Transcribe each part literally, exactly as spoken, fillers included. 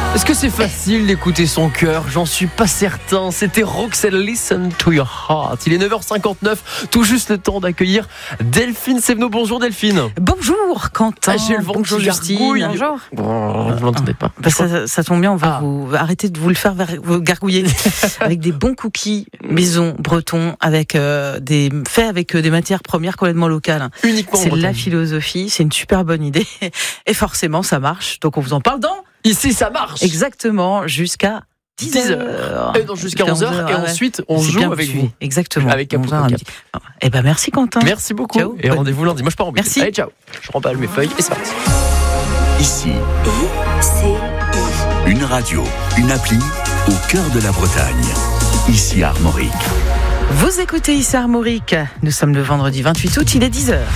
Est-ce que c'est facile d'écouter son cœur ? J'en suis pas certain. C'était Roxelle, Listen to Your Heart. Il est neuf heures cinquante-neuf, tout juste le temps d'accueillir Delphine Sévenot. Bonjour Delphine. Bonjour Quentin. Ah, j'ai le vent Bonjour qui Justine. gargouille. Bonjour. Oh, je l'entendais pas. Bah, ça, ça tombe bien, on va Ah. vous arrêter de vous le faire vous gargouiller avec des bons cookies maison bretons avec euh, des faits avec euh, des matières premières complètement locales. Uniquement en C'est Bretagne. la philosophie, c'est une super bonne idée et forcément ça marche. Donc on vous en parle dans Ici, ça marche. exactement jusqu'à dix heures. Et donc jusqu'à onze heures. Et ah ouais. ensuite, on C'est joue bien avec suivi. vous. Exactement. Avec Capot onze heures à Cap. midi. Eh ben merci Quentin. Merci beaucoup. Ciao. Et rendez-vous lundi. Moi, je pars en week-end. Merci. Allez, ciao. Je remballe mes feuilles et c'est parti. Ici, I C I. une radio, une appli au cœur de la Bretagne. Ici Armorique. Vous écoutez Ici Armorique. Nous sommes le vendredi vingt-huit août, il est dix heures.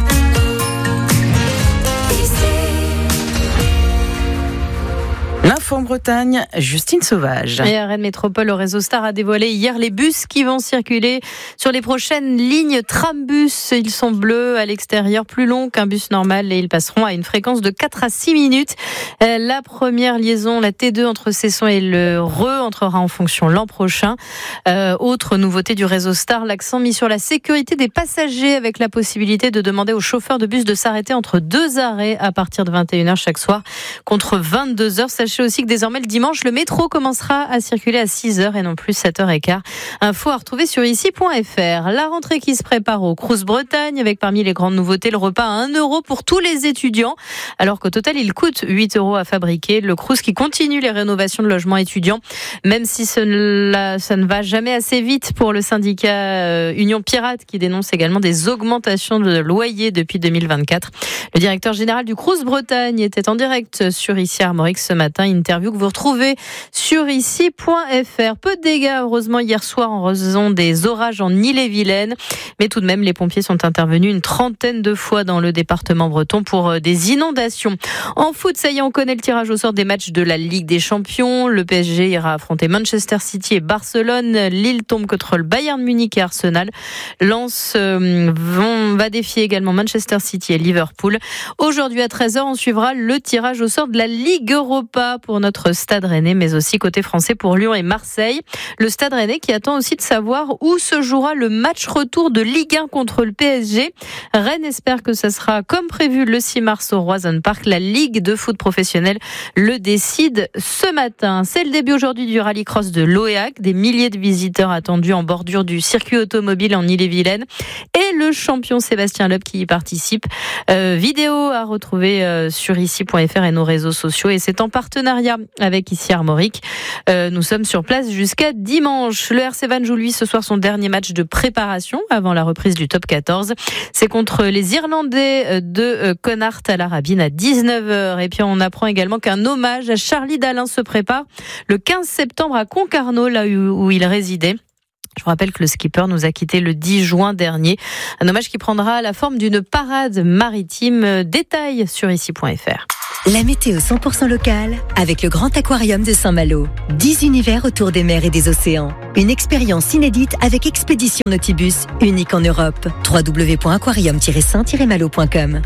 L'info en Bretagne, Justine Sauvage. Et à Rennes Métropole, le réseau Star a dévoilé hier les bus qui vont circuler sur les prochaines lignes trambus. Ils sont bleus à l'extérieur, plus longs qu'un bus normal et ils passeront à une fréquence de quatre à six minutes. La première liaison, la T deux entre Cesson et le Reux, entrera en fonction l'an prochain. Euh, autre nouveauté du réseau Star, l'accent mis sur la sécurité des passagers avec la possibilité de demander aux chauffeurs de bus de s'arrêter entre deux arrêts à partir de vingt et une heures chaque soir contre vingt-deux heures. Sachez aussi que désormais le dimanche, le métro commencera à circuler à six heures et non plus sept heures quinze. Info à retrouver sur ici point f r. La rentrée qui se prépare au Crous Bretagne avec parmi les grandes nouveautés le repas à un euro pour tous les étudiants alors qu'au total il coûte huit euros à fabriquer. Le Crous qui continue les rénovations de logements étudiants même si ce ne, ça ne va jamais assez vite pour le syndicat Union Pirate qui dénonce également des augmentations de loyers depuis deux mille vingt-quatre. Le directeur général du Crous Bretagne était en direct sur Ici Armorique ce matin. Interview que vous retrouvez sur ici point f r. Peu de dégâts heureusement hier soir en raison des orages en Ille-et-Vilaine, mais tout de même les pompiers sont intervenus une trentaine de fois dans le département breton pour des inondations. En foot, ça y est, on connaît le tirage au sort des matchs de la Ligue des Champions. Le P S G ira affronter Manchester City et Barcelone. Lille tombe contre le Bayern Munich et Arsenal. Lens euh, vont, va défier également Manchester City et Liverpool. Aujourd'hui à treize heures, on suivra le tirage au sort de la Ligue Europa pour notre Stade Rennais, mais aussi côté français pour Lyon et Marseille. Le Stade Rennais qui attend aussi de savoir où se jouera le match retour de Ligue un contre le P S G. Rennes espère que ça sera comme prévu le six mars au Roison Park. La Ligue de foot professionnelle le décide ce matin. C'est le début aujourd'hui du rallycross de l'Oéac. Des milliers de visiteurs attendus en bordure du circuit automobile en Ille-et-Vilaine. Et le champion Sébastien Loeb qui y participe. Euh, vidéo à retrouver euh, sur ici point f r et nos réseaux sociaux. Et c'est en partenariat avec Ici Armorique. Euh, nous sommes sur place jusqu'à dimanche. Le R C Vannes joue lui ce soir son dernier match de préparation avant la reprise du top quatorze. C'est contre les Irlandais de Connacht à la Rabine à dix-neuf heures. Et puis on apprend également qu'un hommage à Charlie Dalin se prépare le quinze septembre à Concarneau, là où il résidait. Je vous rappelle que le skipper nous a quittés le dix juin dernier. Un hommage qui prendra la forme d'une parade maritime. Détail sur ici point f r. La météo cent pour cent locale avec le Grand Aquarium de Saint-Malo. dix univers autour des mers et des océans. Une expérience inédite avec Expédition Nautibus, unique en Europe. w w w point aquarium tiret saint tiret malo point com.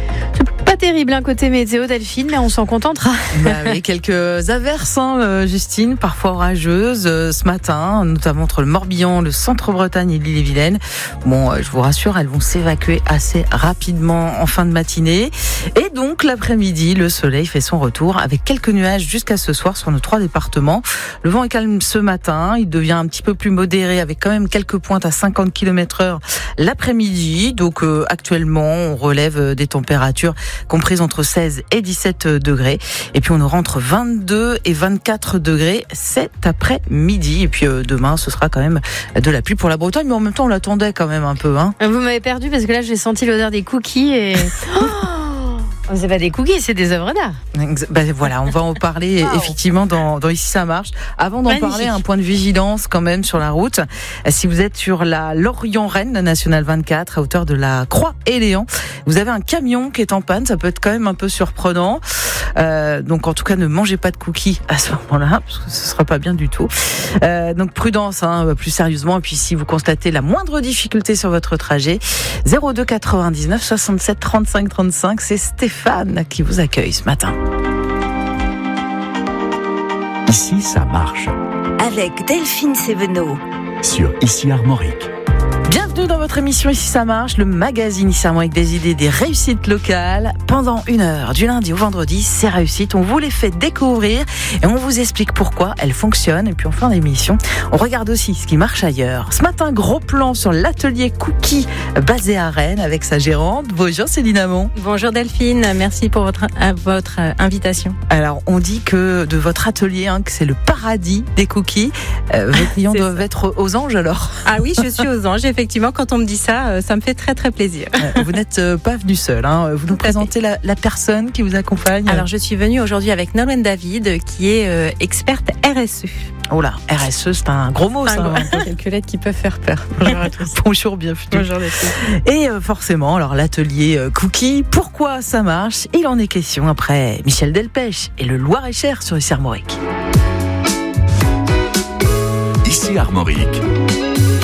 Pas terrible un côté météo Delphine, mais on s'en contentera. Bah oui, quelques averses, hein, euh, Justine, parfois orageuses euh, ce matin, notamment entre le Morbihan, le centre-Bretagne et l'Ille-et-Vilaine. Bon, euh, je vous rassure, elles vont s'évacuer assez rapidement en fin de matinée. Et donc, l'après-midi, le soleil fait son retour avec quelques nuages jusqu'à ce soir sur nos trois départements. Le vent est calme ce matin, il devient un petit peu plus modéré avec quand même quelques pointes à cinquante kilomètres heure l'après-midi. Donc, euh, actuellement, on relève des températures comprises entre seize et dix-sept degrés. Et puis on aura entre vingt-deux et vingt-quatre degrés cet après-midi. Et puis euh, demain, ce sera quand même de la pluie pour la Bretagne. Mais en même temps, on l'attendait quand même un peu. Hein. Vous m'avez perdu parce que là, j'ai senti l'odeur des cookies et... Oh, c'est pas des cookies, c'est des œuvres d'art. Ben voilà, on va en parler wow. effectivement dans, dans Ici ça marche. Avant d'en Magnifique. parler, un point de vigilance quand même sur la route. Si vous êtes sur la Lorient-Rennes, la nationale vingt-quatre, à hauteur de la Croix-Éléan, vous avez un camion qui est en panne. Ça peut être quand même un peu surprenant. Euh, donc en tout cas, ne mangez pas de cookies à ce moment-là, parce que ce sera pas bien du tout. Euh, donc prudence, hein, plus sérieusement. Et puis si vous constatez la moindre difficulté sur votre trajet, zéro deux quatre-vingt-dix-neuf soixante-sept trente-cinq trente-cinq, c'est Stéphane qui vous accueille ce matin. Ici, ça marche. Avec Delphine Sévenot. Sur Ici Armorique. Bienvenue dans votre émission Ici ça marche, le magazine Ici Armorique des idées des réussites locales. Pendant une heure, du lundi au vendredi, ces réussites, on vous les fait découvrir et on vous explique pourquoi elles fonctionnent. Et puis en fin d'émission, on regarde aussi ce qui marche ailleurs. Ce matin, gros plan sur l'atelier Cookie basé à Rennes avec sa gérante. Bonjour Céline Amont. Bonjour Delphine, merci pour votre, euh, votre euh, invitation. Alors on dit que de votre atelier, hein, que c'est le paradis des cookies. Euh, vos clients doivent ça. être aux anges alors. Ah oui, je suis aux anges. Effectivement, quand on me dit ça, ça me fait très très plaisir. Vous n'êtes pas venu seul, hein. Vous nous présentez la, la personne qui vous accompagne. Alors je suis venue aujourd'hui avec Nolwenn David, qui est euh, experte R S E. Oh là, R S E, c'est un gros mot, un ça. Gros... Quelques lettres qui peuvent faire peur. Bonjour à tous. Bonjour, bienvenue. Bonjour Delphine. Et euh, forcément, alors l'atelier euh, Cookie, pourquoi ça marche? Il en est question après Michel Delpech et le Loir-et-Cher sur Ici Armorique. Ici Armorique.